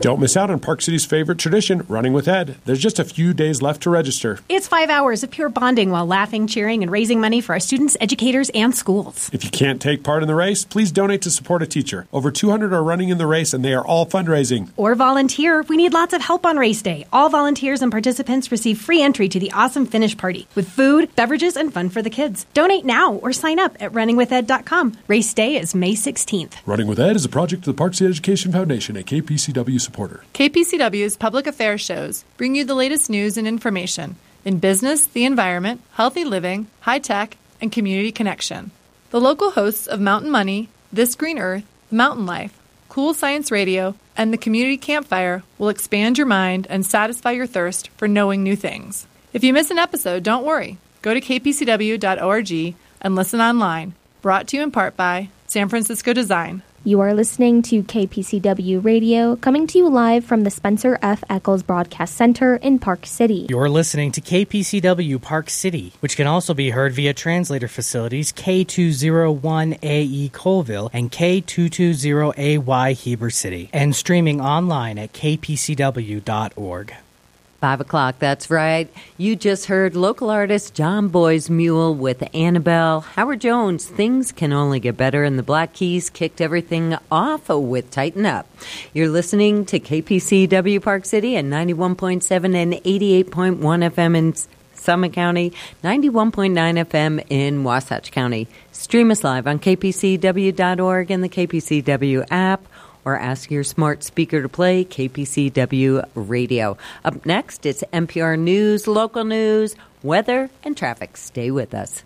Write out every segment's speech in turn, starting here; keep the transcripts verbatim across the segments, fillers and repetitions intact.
Don't miss out on Park City's favorite tradition, Running with Ed. There's just a few days left to register. It's five hours of pure bonding while laughing, cheering, and raising money for our students, educators, and schools. If you can't take part in the race, please donate to support a teacher. Over two hundred are running in the race, and they are all fundraising. Or volunteer. We need lots of help on race day. All volunteers and participants receive free entry to the awesome finish party with food, beverages, and fun for the kids. Donate now or sign up at running with ed dot com. Race day is May sixteenth. Running with Ed is a project of the Park City Education Foundation, a K P C W supporter. K P C W's public affairs shows bring you the latest news and information in business, the environment, healthy living, high tech, and community connection. The local hosts of Mountain Money, This Green Earth, Mountain Life, Cool Science Radio, and the Community Campfire will expand your mind and satisfy your thirst for knowing new things. If you miss an episode, don't worry. Go to k p c w dot org and listen online. Brought to you in part by San Francisco Design. You are listening to K P C W Radio, coming to you live from the Spencer F. Eccles Broadcast Center in Park City. You're listening to K P C W Park City, which can also be heard via translator facilities K two oh one A E Colville and K two twenty A Y Heber City, and streaming online at k p c w dot org. Five o'clock, that's right. You just heard local artist John Boy's Mule with Annabelle. Howard Jones, Things Can Only Get Better, and the Black Keys kicked everything off with Tighten Up. You're listening to K P C W Park City at ninety-one point seven and eighty-eight point one F M in Summit County, ninety-one point nine F M in Wasatch County. Stream us live on k p c w dot org and the K P C W app, or ask your smart speaker to play K P C W Radio. Up next, it's N P R News, local news, weather, and traffic. Stay with us.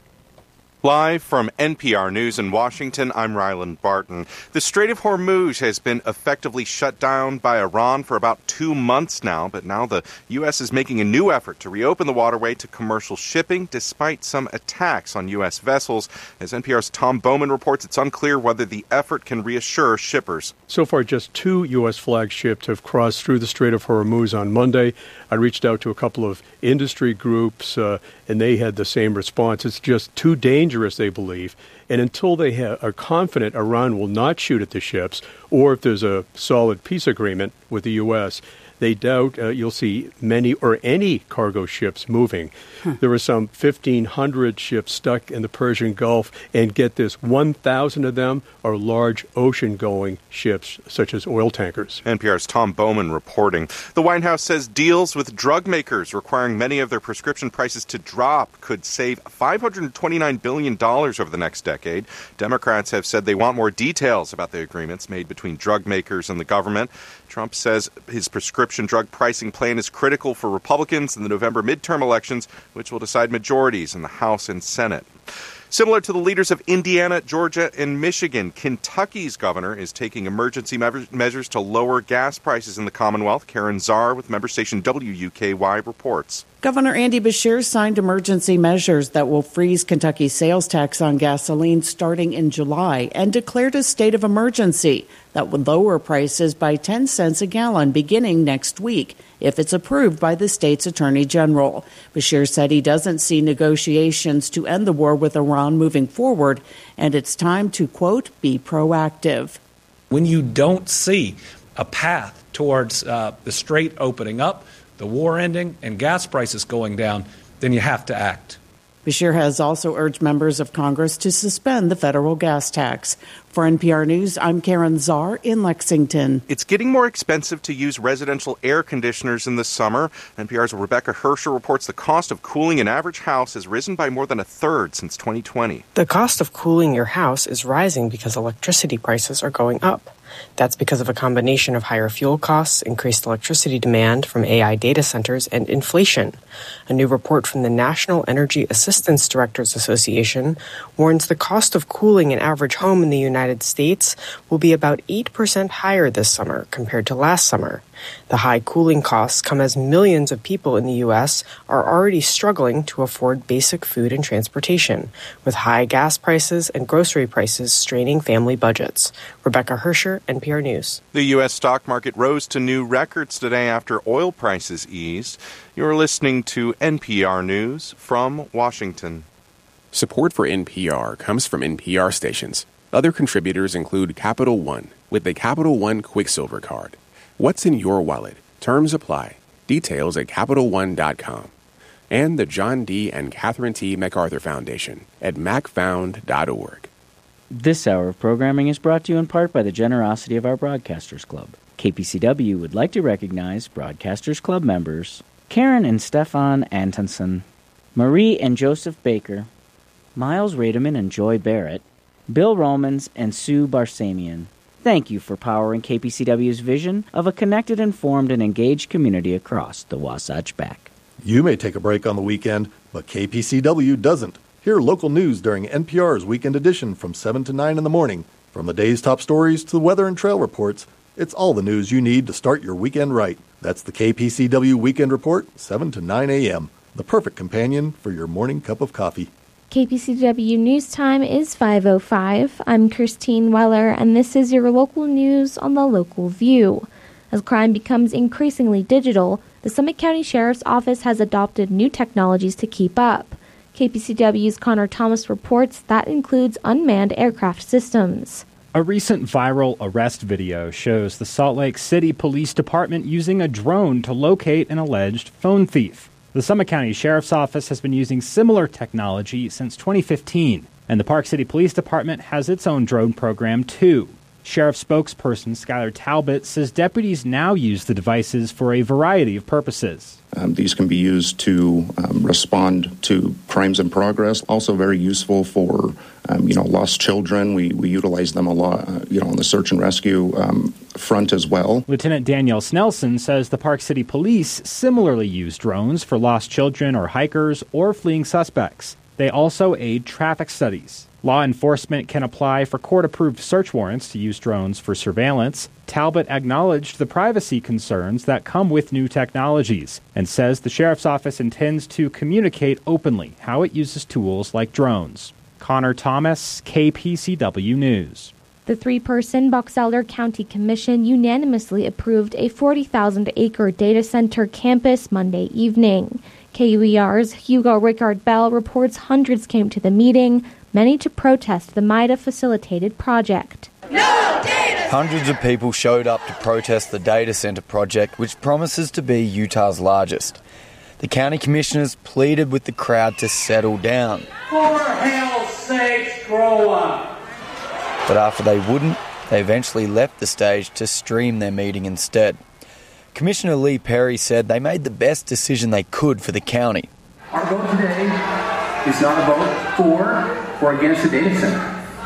Live from N P R News in Washington, I'm Ryland Barton. The Strait of Hormuz has been effectively shut down by Iran for about two months now, but now the U S is making a new effort to reopen the waterway to commercial shipping, despite some attacks on U S vessels. As N P R's Tom Bowman reports, it's unclear whether the effort can reassure shippers. So far, just two U S flagships have crossed through the Strait of Hormuz on Monday. I reached out to a couple of industry groups, uh, and they had the same response. It's just too dangerous, they believe. And until they ha- are confident Iran will not shoot at the ships, or if there's a solid peace agreement with the U S, they doubt uh, you'll see many or any cargo ships moving. Hmm. There were some fifteen hundred ships stuck in the Persian Gulf, and get this, one thousand of them are large ocean-going ships, such as oil tankers. N P R's Tom Bowman reporting. The White House says deals with drug makers requiring many of their prescription prices to drop could save five hundred twenty-nine billion dollars over the next decade. Democrats have said they want more details about the agreements made between drug makers and the government. Trump says his prescription drug pricing plan is critical for Republicans in the November midterm elections, which will decide majorities in the House and Senate. Similar to the leaders of Indiana, Georgia, and Michigan, Kentucky's governor is taking emergency me- measures to lower gas prices in the Commonwealth. Karen Czar with member station W U K Y reports. Governor Andy Beshear signed emergency measures that will freeze Kentucky's sales tax on gasoline starting in July and declared a state of emergency that would lower prices by ten cents a gallon beginning next week if it's approved by the state's attorney general. Beshear said he doesn't see negotiations to end the war with Iran moving forward, and it's time to, quote, be proactive. When you don't see a path towards uh, the strait opening up, the war ending, and gas prices going down, then you have to act. Beshear has also urged members of Congress to suspend the federal gas tax. For N P R News, I'm Karen Czar in Lexington. It's getting more expensive to use residential air conditioners in the summer. N P R's Rebecca Hersher reports the cost of cooling an average house has risen by more than a third since twenty twenty. The cost of cooling your house is rising because electricity prices are going up. That's because of a combination of higher fuel costs, increased electricity demand from A I data centers, and inflation. A new report from the National Energy Assistance Directors Association warns the cost of cooling an average home in the United States will be about eight percent higher this summer compared to last summer. The high cooling costs come as millions of people in the U S are already struggling to afford basic food and transportation, with high gas prices and grocery prices straining family budgets. Rebecca Hersher, N P R News. The U S stock market rose to new records today after oil prices eased. You're listening to N P R News from Washington. Support for N P R comes from N P R stations. Other contributors include Capital One with the Capital One Quicksilver Card, What's in your wallet? Terms apply. Details at Capital One dot com. And the John D. and Catherine T. MacArthur Foundation at mac found dot org. This hour of programming is brought to you in part by the generosity of our Broadcasters Club. K P C W would like to recognize Broadcasters Club members Karen and Stefan Antonson, Marie and Joseph Baker, Miles Rademan and Joy Barrett, Bill Romans and Sue Barsamian. Thank you for powering K P C W's vision of a connected, informed, and engaged community across the Wasatch Back. You may take a break on the weekend, but K P C W doesn't. Hear local news during N P R's Weekend Edition from seven to nine in the morning. From the day's top stories to the weather and trail reports, it's all the news you need to start your weekend right. That's the K P C W Weekend Report, seven to nine a.m., the perfect companion for your morning cup of coffee. K P C W News Time is five oh five. I'm Christine Weller, and this is your local news on the Local View. As crime becomes increasingly digital, the Summit County Sheriff's Office has adopted new technologies to keep up. K P C W's Connor Thomas reports that includes unmanned aircraft systems. A recent viral arrest video shows the Salt Lake City Police Department using a drone to locate an alleged phone thief. The Summit County Sheriff's Office has been using similar technology since twenty fifteen, and the Park City Police Department has its own drone program too. Sheriff spokesperson Skylar Talbot says deputies now use the devices for a variety of purposes. Um, these can be used to um, respond to crimes in progress. Also very useful for, um, you know, lost children. We we utilize them a lot, uh, you know, on the search and rescue um, front as well. Lieutenant Danielle Snelson says the Park City Police similarly use drones for lost children or hikers or fleeing suspects. They also aid traffic studies. Law enforcement can apply for court-approved search warrants to use drones for surveillance. Talbot acknowledged the privacy concerns that come with new technologies and says the Sheriff's Office intends to communicate openly how it uses tools like drones. Connor Thomas, K P C W News. The three-person Box Elder County Commission unanimously approved a forty thousand acre data center campus Monday evening. K U E R's Hugo Rickard Bell reports hundreds came to the meeting, many to protest the MIDA-facilitated project. No data! Hundreds of people showed up to protest the data center project, which promises to be Utah's largest. The county commissioners pleaded with the crowd to settle down. For hell's sakes, grow up! But after they wouldn't, they eventually left the stage to stream their meeting instead. Commissioner Lee Perry said they made the best decision they could for the county. Our vote today is not a vote for or against the data center.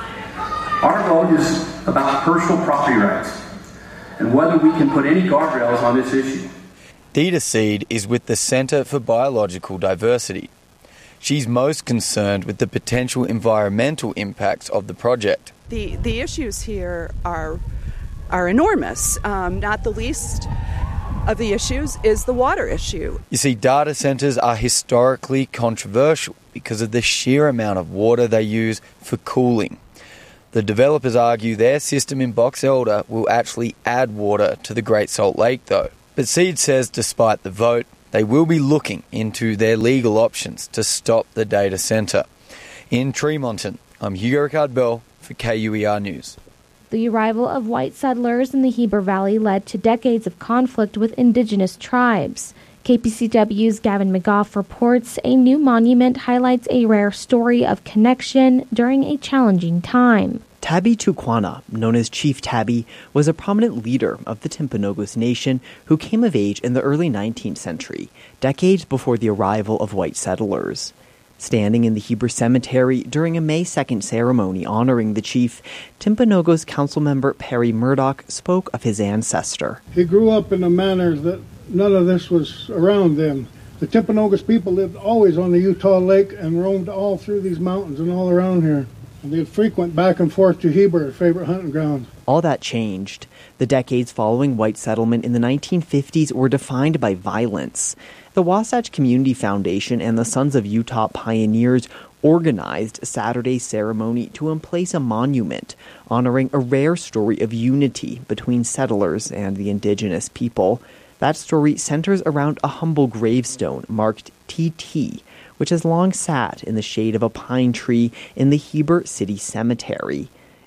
Our vote is about personal property rights and whether we can put any guardrails on this issue. Dita Seed is with the Center for Biological Diversity. She's most concerned with the potential environmental impacts of the project. The the issues here are are enormous. Um, not the least of the issues is the water issue. You see, data centers are historically controversial because of the sheer amount of water they use for cooling. The developers argue their system in Box Elder will actually add water to the Great Salt Lake, though. But Seed says despite the vote, they will be looking into their legal options to stop the data center. In Tremonton, I'm Hugo Rickard Bell for K U E R News. The arrival of white settlers in the Heber Valley led to decades of conflict with indigenous tribes. K P C W's Gavin McGough reports a new monument highlights a rare story of connection during a challenging time. Tabby Tukwana, known as Chief Tabby, was a prominent leader of the Timpanogos Nation who came of age in the early nineteenth century, decades before the arrival of white settlers. Standing in the Heber Cemetery during a May second ceremony honoring the chief, Timpanogos Councilmember Perry Murdoch spoke of his ancestor. He grew up in a manner that none of this was around them. The Timpanogos people lived always on the Utah Lake and roamed all through these mountains and all around here. And they'd frequent back and forth to Heber, favorite hunting grounds. All that changed. The decades following white settlement in the nineteen fifties were defined by violence. The Wasatch Community Foundation and the Sons of Utah Pioneers organized Saturday's ceremony to emplace a monument honoring a rare story of unity between settlers and the indigenous people. That story centers around a humble gravestone marked T T, which has long sat in the shade of a pine tree in the Heber City Cemetery.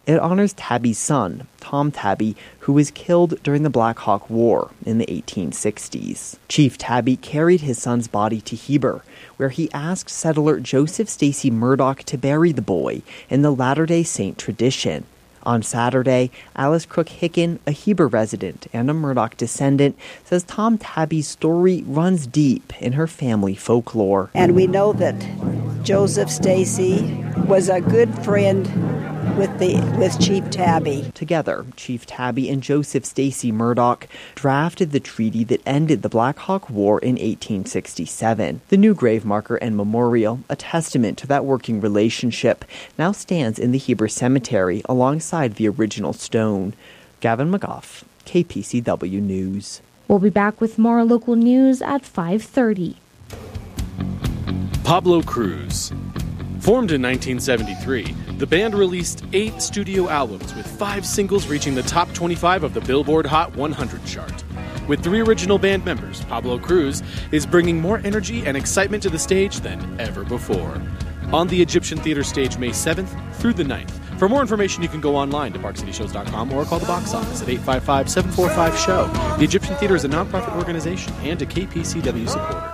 It honors Tabby's son, Tom Tabby, who was killed during the Black Hawk War in the eighteen sixties. Chief Tabby carried his son's body to Heber, where he asked settler Joseph Stacy Murdoch to bury the boy in the Latter-day Saint tradition. On Saturday, Alice Crook Hicken, a Heber resident and a Murdoch descendant, says Tom Tabby's story runs deep in her family folklore. And we know that Joseph Stacy was a good friend with the with Chief Tabby. Together, Chief Tabby and Joseph Stacy Murdoch drafted the treaty that ended the Black Hawk War in eighteen sixty-seven. The new grave marker and memorial, a testament to that working relationship, now stands in the Heber Cemetery alongside the original stone. Gavin McGough, K P C W News. We'll be back with more local news at five thirty. Pablo Cruz. Formed in nineteen seventy-three, the band released eight studio albums with five singles reaching the top twenty-five of the Billboard Hot one hundred chart. With three original band members, Pablo Cruz is bringing more energy and excitement to the stage than ever before. On the Egyptian Theater stage May seventh through the ninth. For more information, you can go online to park city shows dot com or call the box office at eight five five, seven four five, S H O W. The Egyptian Theater is a nonprofit organization and a K P C W supporter.